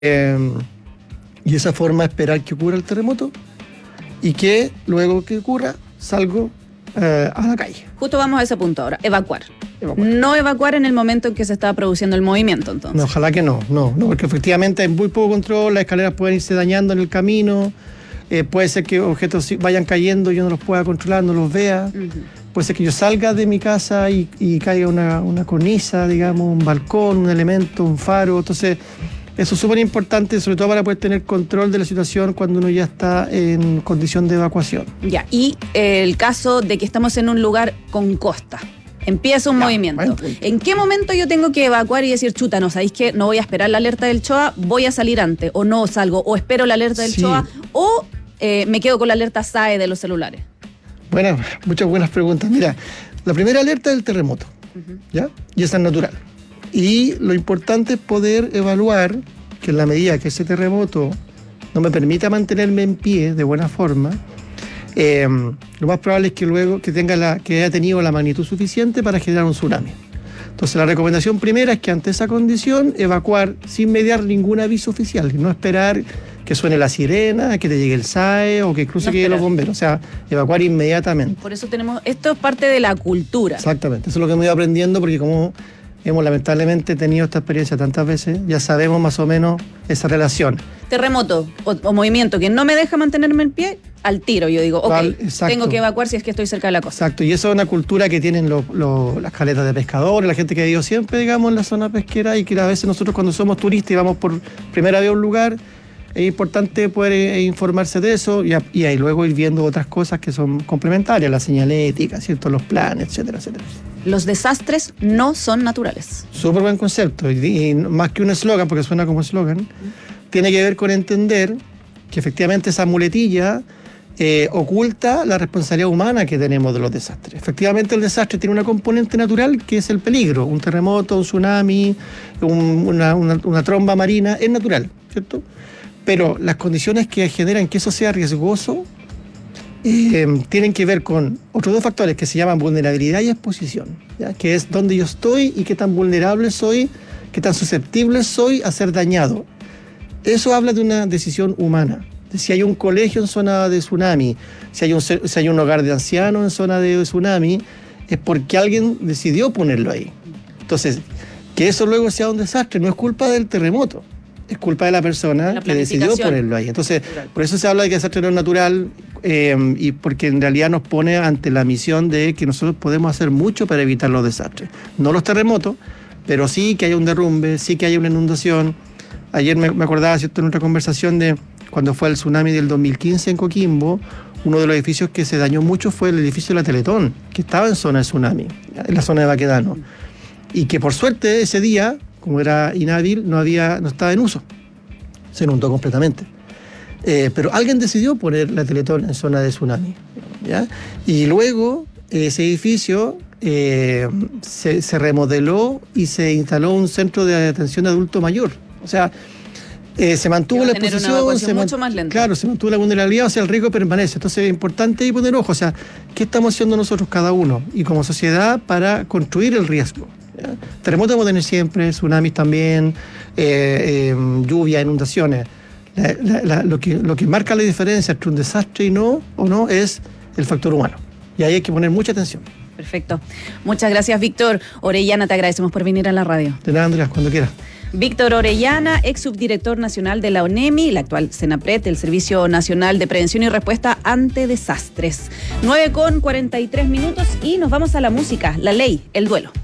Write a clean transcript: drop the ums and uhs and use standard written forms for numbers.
Y esa forma es esperar que ocurra el terremoto y que luego que ocurra salgo a la calle. Justo vamos a ese punto ahora, evacuar. No evacuar en el momento en que se estaba produciendo el movimiento, entonces. No, ojalá que no, porque efectivamente hay muy poco control, las escaleras pueden irse dañando en el camino, puede ser que objetos vayan cayendo, yo no los pueda controlar, no los vea, puede ser que yo salga de mi casa y caiga una cornisa, digamos, un balcón, un elemento, un faro, entonces eso es súper importante, sobre todo para poder tener control de la situación cuando uno ya está en condición de evacuación. Ya, y el caso de que estamos en un lugar con costa. Empieza un movimiento. ¿En qué momento yo tengo que evacuar y decir, chuta, no, sabéis que no voy a esperar la alerta del CHOA, voy a salir antes, o no salgo, o espero la alerta del CHOA, o me quedo con la alerta SAE de los celulares? Bueno, muchas buenas preguntas. Mira, la primera alerta es el terremoto, ¿ya? Y esa es natural. Y lo importante es poder evaluar que en la medida que ese terremoto no me permita mantenerme en pie de buena forma, lo más probable es que luego que haya tenido la magnitud suficiente para generar un tsunami. Entonces la recomendación primera es que ante esa condición evacuar sin mediar ningún aviso oficial, no esperar que suene la sirena, que te llegue el SAE o que incluso lleguen los bomberos, o sea, evacuar inmediatamente. Por eso esto es parte de la cultura. Exactamente, eso es lo que hemos ido aprendiendo porque como hemos lamentablemente tenido esta experiencia tantas veces, ya sabemos más o menos esa relación. Terremoto o movimiento que no me deja mantenerme en pie, al tiro yo digo, tengo que evacuar si es que estoy cerca de la costa. Exacto, y eso es una cultura que tienen las caletas de pescadores, la gente que ha ido siempre, digamos, en la zona pesquera y que a veces nosotros cuando somos turistas y vamos por primera vez a un lugar, es importante poder informarse de eso y ahí luego ir viendo otras cosas que son complementarias, la señalética, ¿cierto? Los planes, etcétera, etcétera. Los desastres no son naturales. Súper buen concepto y más que un eslogan, porque suena como eslogan, tiene que ver con entender que efectivamente esa muletilla oculta la responsabilidad humana que tenemos de los desastres. Efectivamente el desastre tiene una componente natural que es el peligro, un terremoto, un tsunami, una tromba marina, es natural, ¿cierto? Pero las condiciones que generan que eso sea riesgoso tienen que ver con otros dos factores que se llaman vulnerabilidad y exposición, ¿ya? Que es dónde yo estoy y qué tan vulnerable soy, qué tan susceptible soy a ser dañado. Eso habla de una decisión humana. Si hay un colegio en zona de tsunami, si hay un hogar de ancianos en zona de tsunami, es porque alguien decidió ponerlo ahí. Entonces, que eso luego sea un desastre no es culpa del terremoto. Es culpa de la persona que decidió ponerlo ahí. Entonces, por eso se habla de que el desastre no es natural y porque en realidad nos pone ante la misión de que nosotros podemos hacer mucho para evitar los desastres. No los terremotos, pero sí que haya un derrumbe, sí que haya una inundación. Ayer me acordaba, ¿cierto?, en otra conversación de cuando fue el tsunami del 2015 en Coquimbo, uno de los edificios que se dañó mucho fue el edificio de la Teletón, que estaba en zona de tsunami, en la zona de Baquedano. Y que por suerte ese día, como era inhábil, no estaba en uso. Se inundó completamente. Pero alguien decidió poner la Teletón en zona de tsunami, ¿ya? Y luego ese edificio se remodeló y se instaló un centro de atención de adulto mayor. O sea, se mantuvo la exposición, mucho más lenta. Claro, se mantuvo la vulnerabilidad, o sea, el riesgo permanece. Entonces es importante ahí poner ojo, o sea, ¿qué estamos haciendo nosotros cada uno y como sociedad para construir el riesgo? ¿Ya? Terremotos vamos a tener siempre, tsunamis también, lluvia, inundaciones. Lo que marca la diferencia entre un desastre y no es el factor humano. Y ahí hay que poner mucha atención. Perfecto. Muchas gracias, Víctor Orellana. Te agradecemos por venir a la radio. De nada, Andrea, cuando quieras. Víctor Orellana, ex subdirector nacional de la ONEMI, la actual SENAPRED, el Servicio Nacional de Prevención y Respuesta ante Desastres. 9:43 y nos vamos a la música, La Ley, El Duelo.